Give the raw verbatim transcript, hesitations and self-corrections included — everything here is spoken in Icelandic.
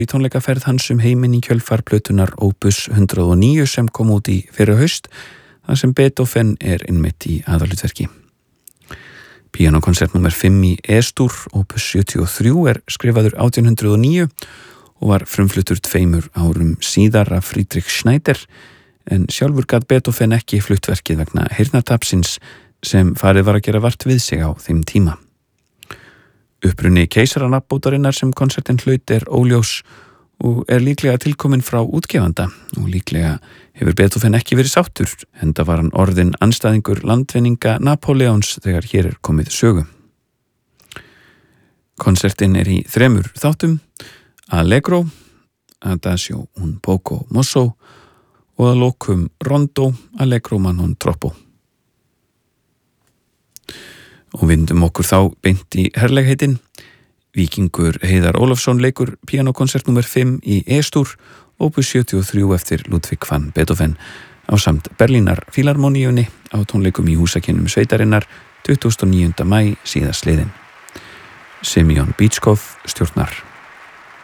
í tónleikaferð hans um heiminn í kjölfar plötunar Opus hundrað og níu sem kom út í fyrra haust, þar sem Beethoven er einmitt í aðalhlutverki. Píanókonsert númer fimm í E-stúr, Opus sjötíu og þrjú, er skrifaður átján hundrað og níu og var frumfluttur tveimur árum síðar af Friedrich Schneider, en sjálfur gat Beethoven ekki flutt verkið vegna heyrnartapsins sem farið var að gera vart við sig á þeim tíma. Uppruni keisaranafnbótarinnar sem konsertin hlaut er óljós og er líklega tilkomin frá útgefanda og líklega hefur Beethoven ekki verið sáttur, enda var hann orðinn andstæðingur landvinninga Napóleons þegar hér er komið sögu. Konsertin er í þremur þáttum: Allegro, Adagio un poco mosso og að lokum Rondo, Allegro ma non troppo. Og vindum okkur þá beint í herlegheitin. Víkingur Heiðar Ólafsson leikur píanókonsert númer fimm í E-stúr, Opus sjötíu og þrjú eftir Ludwig van Beethoven ásamt Berlínar Fílarmoníunni á tónleikum í húsakynnum sveitarinnar tuttugasta og níunda maí síðastliðinn. Semyon Bitschkov stjórnar.